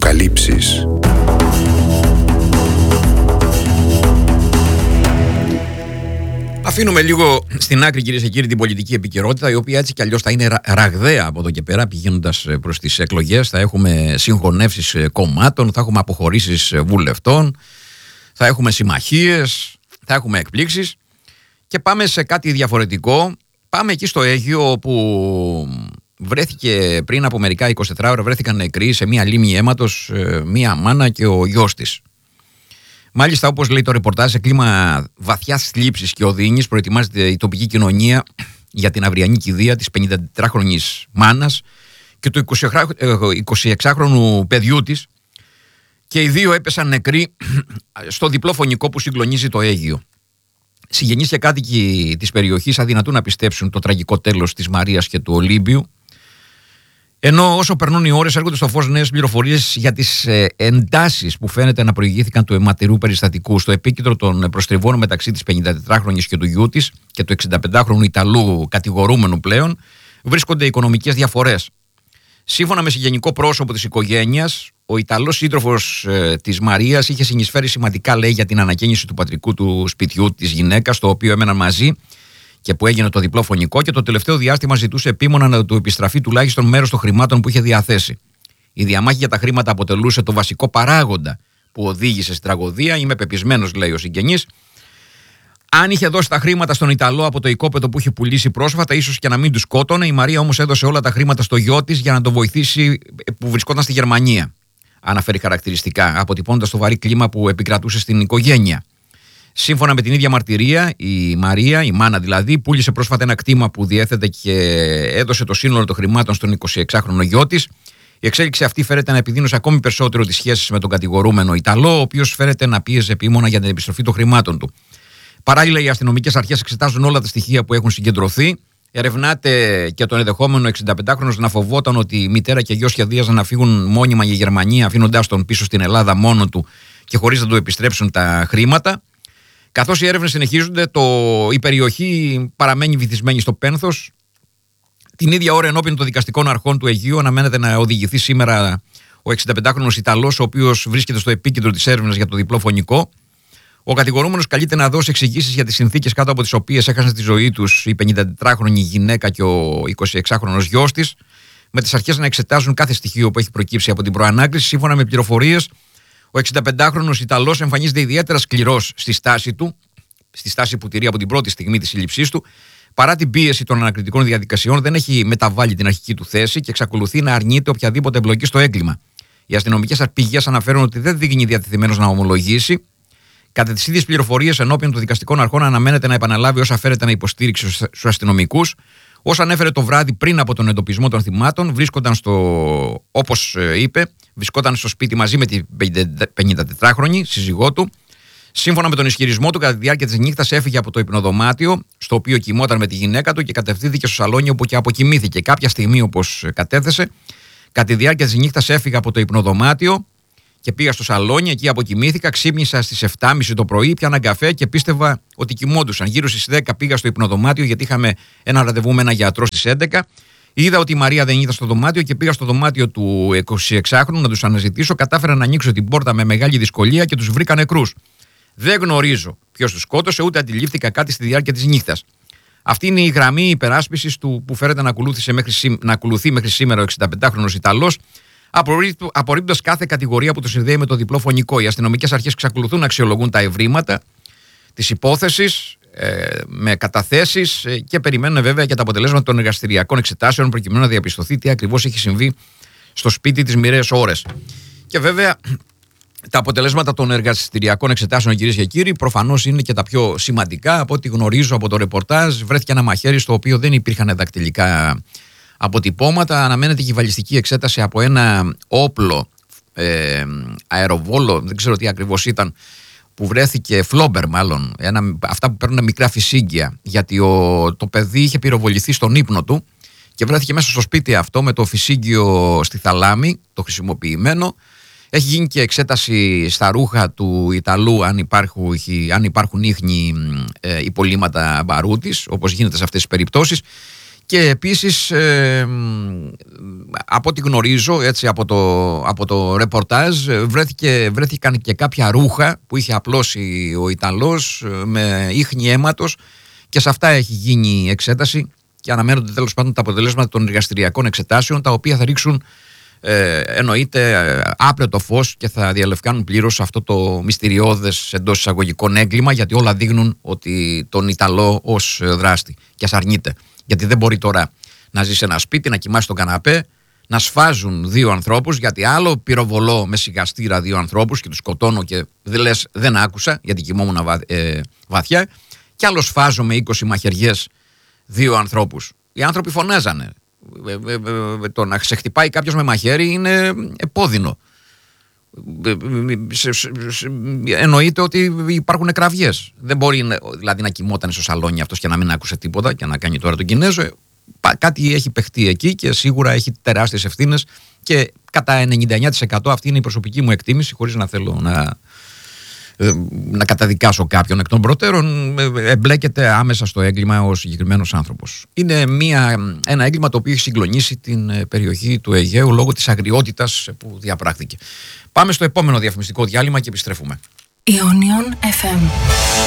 Αποκαλύψεις. Αφήνουμε λίγο στην άκρη, κυρίες και κύριοι, την πολιτική επικαιρότητα, η οποία έτσι κι αλλιώς θα είναι ραγδαία από εδώ και πέρα, πηγαίνοντας προς τις εκλογές. Θα έχουμε συγχωνεύσεις κομμάτων, θα έχουμε αποχωρήσεις βουλευτών, θα έχουμε συμμαχίες, θα έχουμε εκπλήξεις. Και πάμε σε κάτι διαφορετικό. Πάμε εκεί στο Αίγυο, όπου βρέθηκε πριν από μερικά 24 ώρα, βρέθηκαν νεκροί σε μία λίμνη αίματος μία μάνα και ο γιος της. Μάλιστα, όπως λέει το ρεπορτάζ, σε κλίμα βαθιάς θλίψης και οδύνης προετοιμάζεται η τοπική κοινωνία για την αυριανή κηδεία της 54χρονης μάνας και του 26χρονου παιδιού της, και οι δύο έπεσαν νεκροί στο διπλό φωνικό που συγκλονίζει το Αίγυο. Συγγενείς και κάτοικοι της περιοχής αδυνατούν να πιστέψουν το τραγικό τέλος της Μαρίας και του Ολύμπιου. Ενώ όσο περνούν οι ώρες, έρχονται στο φως νέες πληροφορίες για τις εντάσεις που φαίνεται να προηγήθηκαν του αιματηρού περιστατικού. Στο επίκεντρο των προστριβών μεταξύ της 54χρονης και του γιού της και του 65χρονου Ιταλού κατηγορούμενου πλέον βρίσκονται οικονομικές διαφορές. Σύμφωνα με συγγενικό πρόσωπο της οικογένειας, ο Ιταλός σύντροφος της Μαρίας είχε συνεισφέρει σημαντικά, λέει, για την ανακαίνιση του πατρικού του σπιτιού της γυναίκας, το οποίο έμεναν μαζί και που έγινε το διπλό φωνικό, και το τελευταίο διάστημα ζητούσε επίμονα να του επιστραφεί τουλάχιστον μέρος των χρημάτων που είχε διαθέσει. Η διαμάχη για τα χρήματα αποτελούσε το βασικό παράγοντα που οδήγησε στην τραγωδία. Είμαι πεπισμένος, λέει ο συγγενής. Αν είχε δώσει τα χρήματα στον Ιταλό από το οικόπεδο που είχε πουλήσει πρόσφατα, ίσως και να μην του σκότωνε. Η Μαρία όμως έδωσε όλα τα χρήματα στο γιο της για να τον βοηθήσει, που βρισκόταν στη Γερμανία. Αναφέρει χαρακτηριστικά, αποτυπώνοντας το βαρύ κλίμα που επικρατούσε στην οικογένεια. Σύμφωνα με την ίδια μαρτυρία, η Μαρία, η μάνα δηλαδή, πούλησε πρόσφατα ένα κτήμα που διέθετε και έδωσε το σύνολο των χρημάτων στον 26χρονο γιο της. Η εξέλιξη αυτή φέρεται να επιδείνωσε ακόμη περισσότερο τις σχέσεις με τον κατηγορούμενο Ιταλό, ο οποίος φέρεται να πίεζε επίμονα για την επιστροφή των χρημάτων του. Παράλληλα, οι αστυνομικές αρχές εξετάζουν όλα τα στοιχεία που έχουν συγκεντρωθεί. Ερευνάται και τον ενδεχόμενο 65χρονος να φοβόταν ότι η μητέρα και γιος σχεδίαζαν να φύγουν μόνιμα για Γερμανία, αφήνοντάς τον πίσω στην Ελλάδα μόνο του και χωρίς να του επιστρέψουν τα χρήματα. Καθώς οι έρευνες συνεχίζονται, η περιοχή παραμένει βυθισμένη στο πένθος. Την ίδια ώρα, ενώπιον των δικαστικών αρχών του Αιγείου, αναμένεται να οδηγηθεί σήμερα ο 65χρονος Ιταλός, ο οποίος βρίσκεται στο επίκεντρο της έρευνας για το διπλό φωνικό. Ο κατηγορούμενος καλείται να δώσει εξηγήσεις για τις συνθήκες κάτω από τις οποίες έχασαν τη ζωή τους η 54χρονη γυναίκα και ο 26χρονος γιος της, με τις αρχές να εξετάζουν κάθε στοιχείο που έχει προκύψει από την προανάκριση. Σύμφωνα με πληροφορίες, ο 65χρονος Ιταλός εμφανίζεται ιδιαίτερα σκληρός στη στάση του, στη στάση που τηρεί από την πρώτη στιγμή της σύλληψής του. Παρά την πίεση των ανακριτικών διαδικασιών, δεν έχει μεταβάλει την αρχική του θέση και εξακολουθεί να αρνείται οποιαδήποτε εμπλοκή στο έγκλημα. Οι αστυνομικές πηγές αναφέρουν ότι δεν δείχνει διατεθειμένος να ομολογήσει. Κατά τις ίδιες πληροφορίες, ενώπιον των δικαστικών αρχών, αναμένεται να επαναλάβει όσα φέρεται να υποστήριξει στους αστυνομικούς. Όσα ανέφερε το βράδυ πριν από τον εντοπισμό των θυμάτων, όπως είπε, βρισκόταν στο σπίτι μαζί με την 54χρονη σύζυγό του. Σύμφωνα με τον ισχυρισμό του, κατά τη διάρκεια της νύχτας έφυγε από το υπνοδωμάτιο, στο οποίο κοιμόταν με τη γυναίκα του, και κατευθύνθηκε στο σαλόνι, όπου και αποκοιμήθηκε. Κάποια στιγμή, όπως κατέθεσε, κατά τη διάρκεια της νύχτας έφυγα από το υπνοδωμάτιο και πήγα στο σαλόνι, εκεί αποκοιμήθηκα, ξύπνησα στις 7.30 το πρωί, πιάνα καφέ και πίστευα ότι κοιμόντουσαν. Γύρω στις 10 πήγα στο υπνοδωμάτιο, γιατί είχαμε ένα ραντεβού με ένα γιατρό στις 11. Είδα ότι η Μαρία δεν ήταν στο δωμάτιο και πήγα στο δωμάτιο του 26χρονου να τους αναζητήσω. Κατάφερα να ανοίξω την πόρτα με μεγάλη δυσκολία και τους βρήκα νεκρούς. Δεν γνωρίζω ποιος τους σκότωσε, ούτε αντιλήφθηκα κάτι στη διάρκεια της νύχτας. Αυτή είναι η γραμμή υπεράσπισης του που φέρεται να ακολουθεί μέχρι σήμερα ο 65χρονος Ιταλός, απορρίπτοντας κάθε κατηγορία που το συνδέει με το διπλό φωνικό. Οι αστυνομικές αρχές εξακολουθούν να αξιολογούν τα ευρήματα της υπόθεσης με καταθέσεις και περιμένουν βέβαια και τα αποτελέσματα των εργαστηριακών εξετάσεων, προκειμένου να διαπιστωθεί τι ακριβώς έχει συμβεί στο σπίτι τις μοιραίες ώρες. Και βέβαια τα αποτελέσματα των εργαστηριακών εξετάσεων, κυρίες και κύριοι, προφανώς είναι και τα πιο σημαντικά. Από ό,τι γνωρίζω από το ρεπορτάζ, βρέθηκε ένα μαχαίρι στο οποίο δεν υπήρχαν δακτυλικά αποτυπώματα. Αναμένεται και η βαλιστική εξέταση από ένα όπλο αεροβόλο, δεν ξέρω τι ακριβώς ήταν, που βρέθηκε, φλόμπερ μάλλον, αυτά που παίρνουν μικρά φυσίγγια, γιατί το παιδί είχε πυροβοληθεί στον ύπνο του και βρέθηκε μέσα στο σπίτι αυτό με το φυσίγγιο στη θαλάμη, το χρησιμοποιημένο. Έχει γίνει και εξέταση στα ρούχα του Ιταλού αν υπάρχουν ίχνη υπολείμματα μπαρούτης, όπως γίνεται σε αυτές τις περιπτώσεις. Και επίσης από ό,τι γνωρίζω, έτσι, από το ρεπορτάζ, βρέθηκαν και κάποια ρούχα που είχε απλώσει ο Ιταλός με ίχνη αίματος, και σε αυτά έχει γίνει εξέταση και αναμένονται τέλος πάντων τα αποτελέσματα των εργαστηριακών εξετάσεων, τα οποία θα ρίξουν εννοείται άπλετο φως και θα διαλευκάνουν πλήρως αυτό το μυστηριώδες εντός εισαγωγικών έγκλημα, γιατί όλα δείχνουν ότι τον Ιταλό ως δράστη, και ας αρνείται. Γιατί δεν μπορεί τώρα να ζει σε ένα σπίτι, να κοιμάσει στον καναπέ, να σφάζουν δύο ανθρώπους, γιατί άλλο πυροβολώ με σιγαστήρα δύο ανθρώπους και τους σκοτώνω και δεν άκουσα γιατί κοιμόμουν βαθιά, και άλλο σφάζω με 20 μαχαιριές δύο ανθρώπους. Οι άνθρωποι φωνάζανε. Το να σε χτυπάει κάποιος με μαχαίρι είναι επώδυνο. Εννοείται ότι υπάρχουν κραυγές. Δεν μπορεί δηλαδή να κοιμόταν στο σαλόνι αυτός και να μην άκουσε τίποτα και να κάνει τώρα τον Κινέζο. Κάτι έχει παιχτεί εκεί και σίγουρα έχει τεράστιες ευθύνες, και κατά 99% αυτή είναι η προσωπική μου εκτίμηση, χωρίς να θέλω να καταδικάσω κάποιον εκ των προτέρων. Εμπλέκεται άμεσα στο έγκλημα ο συγκεκριμένος άνθρωπος. Είναι ένα έγκλημα το οποίο έχει συγκλονίσει την περιοχή του Αιγαίου λόγω της αγριότητας που διαπράχθηκε. Πάμε στο επόμενο διαφημιστικό διάλειμμα και επιστρέφουμε. Ionion FM.